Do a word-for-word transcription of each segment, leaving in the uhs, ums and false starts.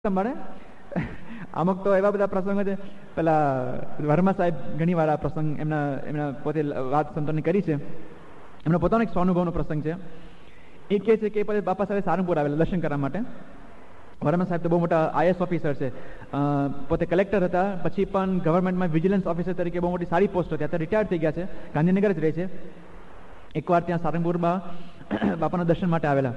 મળે. અમુક તો એવા બધા પ્રસંગો છે. પેલા વર્મા સાહેબ ઘણી વાર આ પ્રસંગ એમના એમના પોતે વાત સંતોની કરી છે. એમનો પોતાનો એક સ્વાનુભવનો પ્રસંગ છે. એ કહે છે કે પછી બાપા સાહેબ સારંગપુર આવેલા દર્શન કરવા માટે. વર્મા સાહેબ તો બહુ મોટા આઈએસ ઓફિસર છે, પોતે કલેક્ટર હતા, પછી પણ ગવર્મેન્ટમાં વિજિલન્સ ઓફિસર તરીકે બહુ મોટી સારી પોસ્ટ હતી. અત્યારે રિટાયર થઈ ગયા છે, ગાંધીનગર જ રહે છે. એકવાર ત્યાં સારંગપુરમાં બાપાના દર્શન માટે આવેલા.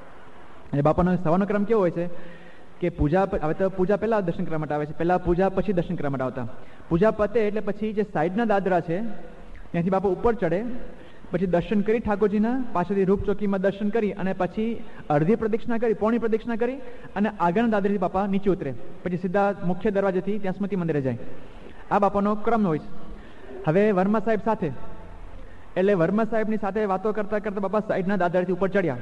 અને બાપાનો સવારનો ક્રમ કેવો હોય છે કે પૂજા હવે તો પૂજા પહેલાં દર્શન કરવા માટે આવે છે, પહેલાં પૂજા પછી દર્શન કરવા માટે આવતા. પૂજા પતે એટલે પછી જે સાઈડના દાદરા છે ત્યાંથી બાપા ઉપર ચડે, પછી દર્શન કરી ઠાકોરજીના, પાછળથી રૂપ ચોકીમાં દર્શન કરી અને પછી અડધી પ્રદક્ષિણા કરી, પોણી પ્રદક્ષિણા કરી અને આગળના દાદરીથી બાપા નીચે ઉતરે, પછી સીધા મુખ્ય દરવાજેથી ત્યાં સ્મૃતિ મંદિરે જાય. આ બાપાનો ક્રમ હોય છે. હવે વર્મા સાહેબ સાથે એટલે વર્મા સાહેબની સાથે વાતો કરતાં કરતાં બાપા સાઈડના દાદરથી ઉપર ચડ્યા.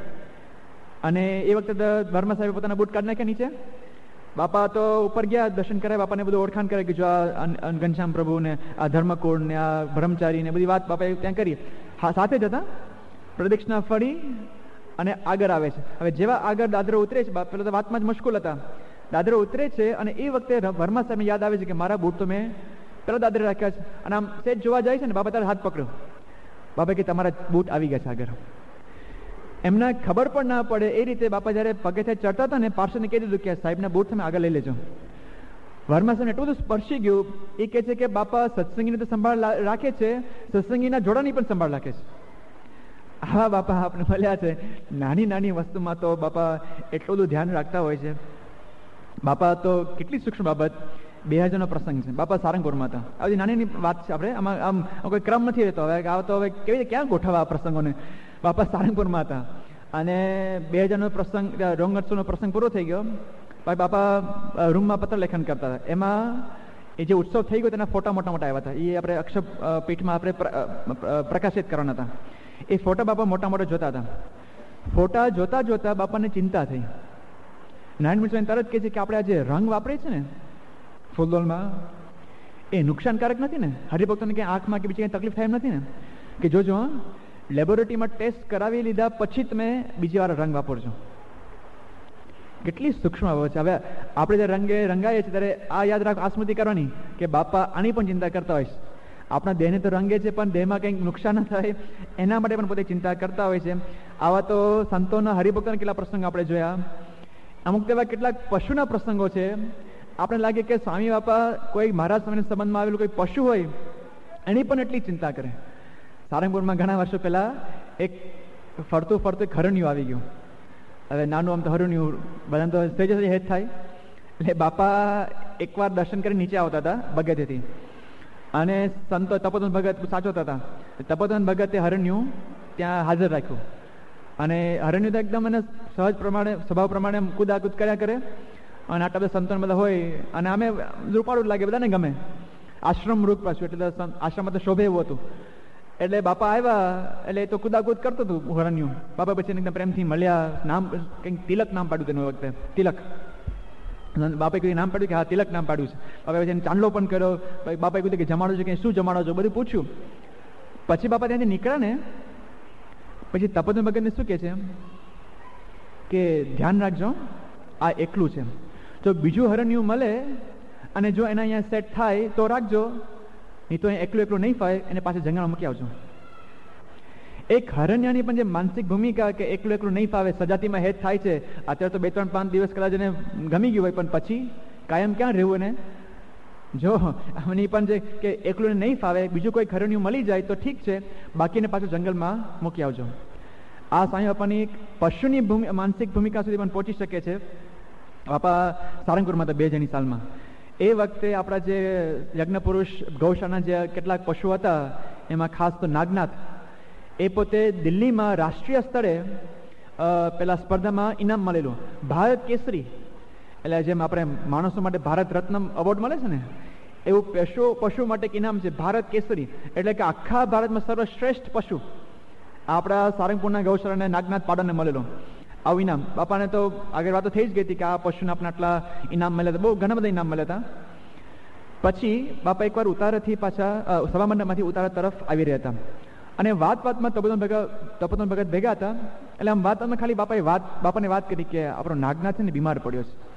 અને એ વખતે વર્મા સાહેબે પોતાના બૂટ કાઢી નાખ્યા નીચે. બાપા તો ઉપર ગયા, દર્શન કરાય, બાપાને બધું ઓળખાણ કરે કે જો આ ઘનશ્યામ પ્રભુ ને આ ધર્મકુળ ને આ બ્રહ્મચારી ને બધી વાત બાપાએ ત્યાં કરી. હા, સાથે જ હતા. પ્રદક્ષિણા ફરી અને આગળ આવે છે. હવે જેવા આગળ દાદરો ઉતરે છે, પેલા તો વાતમાં જ મુશ્કેલ હતા, દાદરો ઉતરે છે અને એ વખતે વર્મા સાહેબને યાદ આવે છે કે મારા બૂટ તો મેં પેલા દાદરે રાખ્યા છે. અને આમ સેજ જોવા જાય છે ને, બાપા તારે હાથ પકડ્યો. બાપા કે તમારા બૂટ આવી ગયા છે આગળ. એમને ખબર પણ ના પડે એ રીતે બાપા જ્યારે પગેથી ચડતા હતા ને, પાર્ષદને કહી દીધું કે સાહેબના બૂટ તમે આગળ લઈ લેજો. વર્મા સાહેબને એટલું બધું સ્પર્શી ગયું. એ કહે છે કે બાપા સત્સંગીની તો સંભાળ રાખે છે, સત્સંગીના જોડાની પણ સંભાળ રાખે છે. આવા બાપા આપણે મળ્યા છે. નાની નાની વસ્તુમાં તો બાપા એટલું બધું ધ્યાન રાખતા હોય છે. બાપા તો કેટલી સૂક્ષ્મ બાબત. બે હજારનો પ્રસંગ છે, બાપા સારંગપુરમાં હતા. આવી નાની નાની વાત છે. આપણે આમાં આમ કોઈ ક્રમ નથી રહેતો. હવે આ તો હવે કેવી રીતે ક્યાં ગોઠવવા આ પ્રસંગોને. બાપા સારંગપુરમાં હતા અને બે હજારનો પ્રસંગ રોંગોત્સવનો પ્રસંગ પૂરો થઈ ગયો. પછી બાપા રૂમમાં પત્ર લેખન કરતા હતા. એમાં એ જે ઉત્સવ થઈ ગયો તેના ફોટા મોટા મોટા આવ્યા હતા. એ આપણે અક્ષર પીઠમાં આપણે પ્રકાશિત કરવાના હતા. એ ફોટા બાપા મોટા મોટા જોતા હતા. ફોટા જોતા જોતા બાપાને ચિંતા થઈ. નારાયણ મિશ્ર તરત કહે છે કે આપણે આ જે રંગ વાપરીએ છીએ ને ફૂલદોલમાં, એ નુકસાનકારક નથી ને? હરિભક્તોને ક્યાંય આંખમાં કે બીજી કંઈ તકલીફ થાય એમ નથી ને? કે જોજો, હા, લેબોરેટરીમાં ટેસ્ટ કરાવી લીધા પછી તમે બીજી વાર રંગ વાપરજો. કેટલી સૂક્ષ્મ બાબત છે. હવે આપણે જે રંગે રંગાઈએ છીએ ત્યારે આ યાદ રાખ, આ સ્મૃતિ કરવાની કે બાપા આની પણ ચિંતા કરતા હોય છે. આપણા દેહને તો રંગે છે પણ દેહમાં કંઈક નુકસાન ન થાય એના માટે પણ પોતે ચિંતા કરતા હોય છે. આવા તો સંતોના હરિભક્તોના કેટલા પ્રસંગો આપણે જોયા. અમુક તેવા કેટલાક પશુના પ્રસંગો છે. આપણે લાગે કે સ્વામી બાપા કોઈ મહારાજ સ્વામીના સંબંધમાં આવેલું કોઈ પશુ હોય એની પણ એટલી ચિંતા કરે. સારંગપુરમાં ઘણા વર્ષો પહેલાં એક ફરતું ફરતું એક હરણિયું આવી ગયું. હવે નાનું આમ તો હરણિયું બધાને તો સહેજ સહેજ હેત થાય. એટલે બાપા એકવાર દર્શન કરી નીચે આવતા હતા બગેથી, અને સંતો તપોધન ભગત સાચવતા હતા. તપોધન ભગતે હરણિયું ત્યાં હાજર રાખ્યું. અને હરણિયું તો એકદમ એને સહજ પ્રમાણે સ્વભાવ પ્રમાણે કુદાકુદ કર્યા કરે. અને આટલા બધા સંતો બધા હોય અને અમે રૂપાળું લાગે, બધાને ગમે. આશ્રમ રૂપ પાછું એટલે આશ્રમમાં તો શોભે એવું હતું. એટલે બાપા આવ્યા એટલે એ તો કુદાકુદ કરતું હતું હરણિયું. બાપા પછી એકદમ પ્રેમથી મળ્યા. નામ કંઈક તિલક નામ પાડ્યું તેનું વખતે, તિલક. બાપાએ કોઈ નામ પાડ્યું કે હા તિલક નામ પાડ્યું છે. બાપા પછી એને ચાંદલો પણ કર્યો. બાપાએ કીધું કે જમાડો છો કે શું જમાડો છો બધું પૂછ્યું. પછી બાપા ત્યાંથી નીકળ્યા ને પછી તપોધન ભગતને શું કહે છે કે ધ્યાન રાખજો, આ એકલું છે. જો બીજું હરણિયું મળે અને જો એના અહીંયા સેટ થાય તો રાખજો, નહીં તો એકલું એકલું નહીં ફાય, એને પાછળ જંગલમાં મૂકી આવજો. એક હરણિયાની પણ જે માનસિક ભૂમિકા કે એકલું એકલું નહીં ફાવે, સજાતીમાં હેત થાય છે. અત્યારે તો બે ત્રણ પાંચ દિવસ કદાચ એને ગમી ગયું હોય, પણ પછી કાયમ ક્યાં રહેવું એને? જો આમની પણ જે કે એકલું નહીં ફાવે, બીજું કોઈ હરણિયું મળી જાય તો ઠીક છે, બાકીને પાછું જંગલમાં મૂકી આવજો. આ સ્વામી બાપાની પશુની ભૂમિ માનસિક ભૂમિકા સુધી પણ પહોંચી શકે છે. બાપા સારંગપુરમાં હતા બે હજારની સાલમાં. એ વખતે આપણા જે યજ્ઞ પુરુષ ગૌશાળાના જે કેટલાક પશુ હતા એમાં ખાસ તો નાગનાથ, એ પોતે દિલ્હીમાં રાષ્ટ્રીય સ્તરે પેલા સ્પર્ધામાં ઇનામ મળેલું, ભારત કેસરી. એટલે જેમ આપણે માણસો માટે ભારત રત્ન એવોર્ડ મળે છે ને, એવું પશુ પશુ માટે એક ઇનામ છે ભારત કેસરી. એટલે કે આખા ભારતમાં સર્વશ્રેષ્ઠ પશુ આપણા સારંગપુરના ગૌશાળાને નાગનાથ પાડાને મળેલો આવું ઇનામ. બાપાને તો આગળ વાતો થઈ જ ગઈ હતી કે આ પશુને આપણે આટલા ઇનામ મળ્યા હતા, બહુ ઘણા બધા ઇનામ મળ્યા હતા. પછી બાપા એકવાર ઉતારેથી પાછા સભામંડપમાંથી ઉતારા તરફ આવી રહ્યા હતા અને વાત વાતમાં તપોધન ભગત તપોધન ભગત ભેગા હતા. એટલે આમ વાત ખાલી બાપાએ વાત બાપાને વાત કરી કે આપણો નાગનાથ છે ને બીમાર પડ્યો છે.